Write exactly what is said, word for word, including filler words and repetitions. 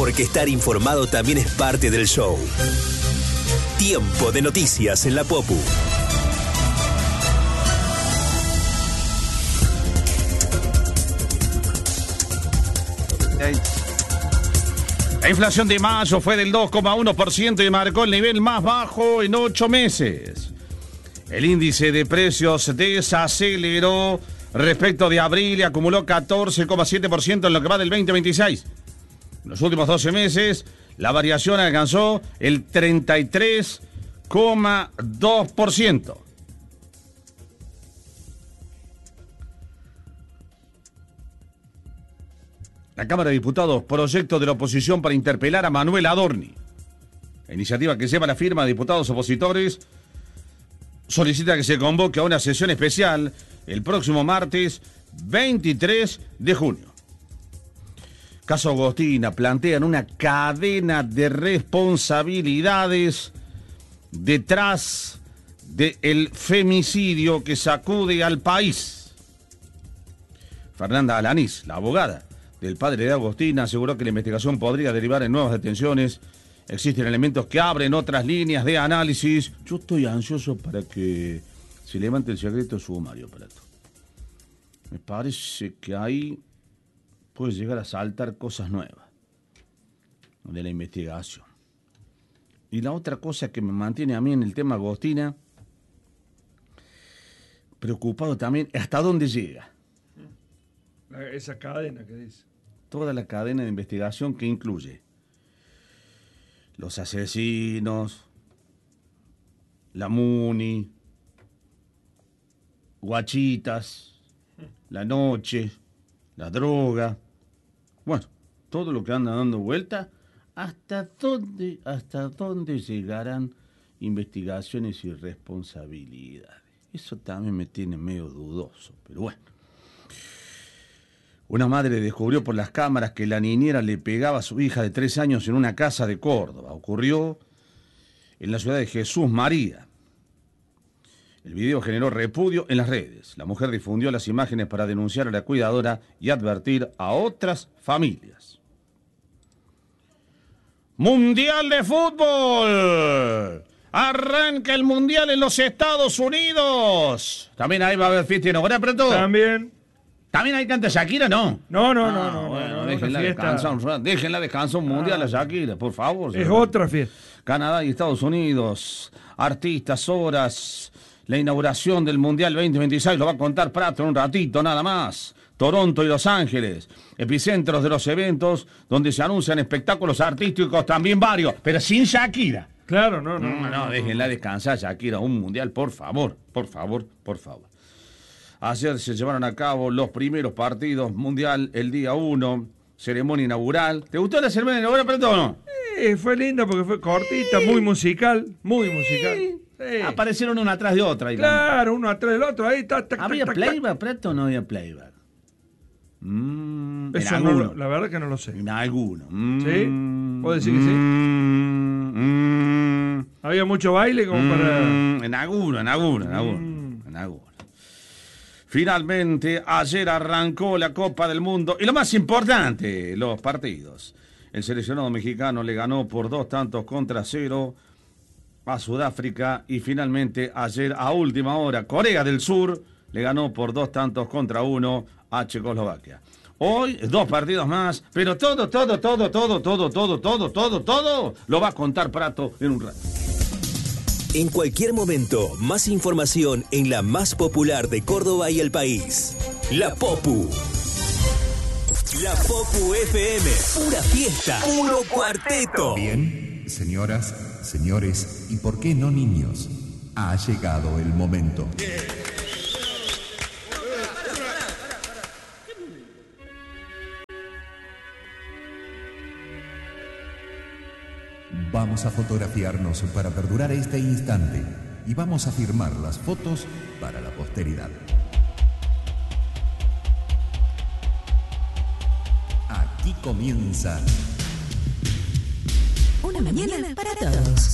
porque estar informado también es parte del show. Tiempo de noticias en la Popu. La inflación de mayo fue del dos coma uno por ciento y marcó el nivel más bajo en ocho meses. El índice de precios desaceleró respecto de abril y acumuló catorce coma siete por ciento en lo que va del veinte veintiséis. En los últimos doce meses, la variación alcanzó el treinta y tres coma dos por ciento. La Cámara de Diputados, proyecto de la oposición para interpelar a Manuel Adorni. La iniciativa que lleva la firma de diputados opositores solicita que se convoque a una sesión especial el próximo martes veintitrés de junio. Caso Agostina, plantean una cadena de responsabilidades detrás del femicidio que sacude al país. Fernanda Alanís, la abogada del padre de Agostina, aseguró que la investigación podría derivar en nuevas detenciones. Existen elementos que abren otras líneas de análisis. Yo estoy ansioso para que se levante el secreto sumario, Prato. Me parece que ahí puede llegar a saltar cosas nuevas de la investigación. Y la otra cosa que me mantiene a mí en el tema Agostina, preocupado también, ¿hasta dónde llega? Esa cadena que dice. Toda la cadena de investigación que incluye los asesinos, la Muni, guachitas, la noche, la droga. Bueno, todo lo que anda dando vuelta. ¿Hasta dónde, hasta dónde llegarán investigaciones y responsabilidades? Eso también me tiene medio dudoso, pero bueno. Una madre descubrió por las cámaras que la niñera le pegaba a su hija de tres años en una casa de Córdoba. Ocurrió en la ciudad de Jesús María. El video generó repudio en las redes. La mujer difundió las imágenes para denunciar a la cuidadora y advertir a otras familias. ¡Mundial de fútbol! ¡Arranca el Mundial en los Estados Unidos! También ahí va a haber fiesta inaugural, pero todo. También. ¿También hay canta Shakira? No. No, no, ah, no, no. Bueno, no, no déjenla descansar un rato. Déjenla descansar un mundial ah, a Shakira, por favor. Es otra fiesta. Canadá y Estados Unidos, artistas, horas, la inauguración del Mundial veinte veintiséis, lo va a contar Prato en un ratito nada más. Toronto y Los Ángeles, epicentros de los eventos donde se anuncian espectáculos artísticos, también varios, pero sin Shakira. Claro, no, no. No, no, no, no déjenla descansar Shakira, un mundial, por favor, por favor, por favor. Ayer se llevaron a cabo los primeros partidos mundial, el día uno, ceremonia inaugural. ¿Te gustó la ceremonia inaugural, Prato, o no? Sí, fue linda porque fue cortita, sí. muy musical, muy musical. Sí. Aparecieron una atrás de otra. Ahí claro, uno atrás del otro. Ahí ta, ta, ¿Había ta, playback, Prato, o no había playback? Mm, Eso no lo, la verdad que no lo sé. En alguno. Mm, ¿Sí? ¿Puedo decir que sí? Mm, mm, ¿Había mucho baile como mm, para...? En alguno, en alguno, en alguno. Mm. En alguno. Finalmente, ayer arrancó la Copa del Mundo. Y lo más importante, los partidos. El seleccionado mexicano le ganó por dos tantos contra cero a Sudáfrica. Y finalmente, ayer a última hora, Corea del Sur le ganó por dos tantos contra uno a Checoslovaquia. Hoy, dos partidos más. Pero todo, todo, todo, todo, todo, todo, todo, todo, todo lo va a contar Prato en un rato. En cualquier momento, más información en la más popular de Córdoba y el país. La Popu. La Popu F M. Pura fiesta. Puro cuarteto. Bien, señoras, señores, y por qué no niños, ha llegado el momento. Vamos a fotografiarnos para perdurar este instante y vamos a firmar las fotos para la posteridad. Aquí comienza Una mañana para todos.